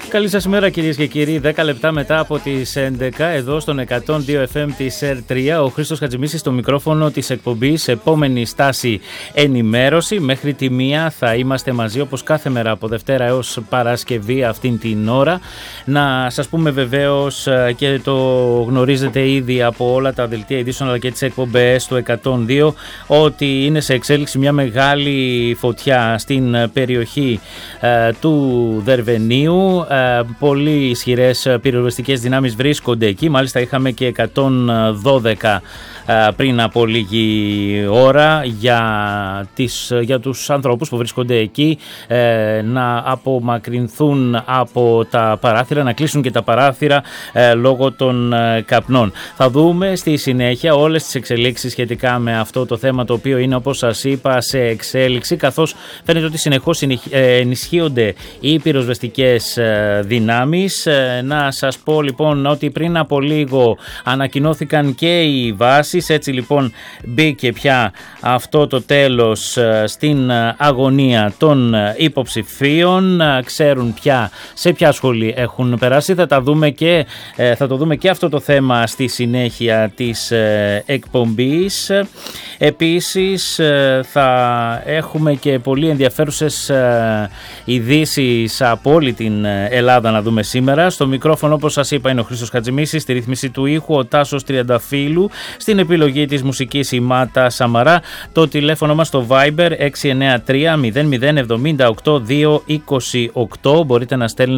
Καλή σας ημέρα κυρίες και κύριοι, 10 λεπτά μετά από τις 11 εδώ στον 102 FM της R3, ο Χρήστος Χατζημίσης στο μικρόφωνο της εκπομπής. Επόμενη στάση ενημέρωση, μέχρι τη 1 θα είμαστε μαζί όπως κάθε μέρα από Δευτέρα έως Παρασκευή αυτήν την ώρα. Να σας πούμε βεβαίως, και το γνωρίζετε ήδη από όλα τα δελτία ειδήσεων αλλά και τις εκπομπές του 102, ότι είναι σε εξέλιξη μια μεγάλη φωτιά στην περιοχή του Δερβενίου. Πολύ ισχυρές πυροσβεστικές δυνάμεις βρίσκονται εκεί. Μάλιστα είχαμε και 112 πριν από λίγη ώρα για τους ανθρώπους που βρίσκονται εκεί να απομακρυνθούν από τα παράθυρα, να κλείσουν και τα παράθυρα λόγω των καπνών. Θα δούμε στη συνέχεια όλες τις εξελίξεις σχετικά με αυτό το θέμα, το οποίο είναι, όπως σας είπα, σε εξέλιξη, καθώς φαίνεται ότι συνεχώς ενισχύονται οι πυροσβεστικές δυνάμεις. Να σας πω λοιπόν ότι πριν από λίγο ανακοινώθηκαν και οι βάσεις, έτσι λοιπόν μπήκε πια αυτό το τέλος στην αγωνία των υποψηφίων. Ξέρουν πια σε ποια σχολή έχουν περάσει. Θα το δούμε και αυτό το θέμα στη συνέχεια της εκπομπής. Επίσης θα έχουμε και πολύ ενδιαφέρουσες ειδήσεις από όλη την Ελλάδα να δούμε σήμερα. Στο μικρόφωνο, όπως σας είπα, είναι ο Χρήστος Χατζημίσης, στη ρύθμιση του ήχου ο Τάσος Τριανταφύλου, στην επιλογή της μουσικής η Μάτα Σαμαρά. Το τηλέφωνο μας στο Viber 693 00 78 228. Μπορείτε να στέλνετε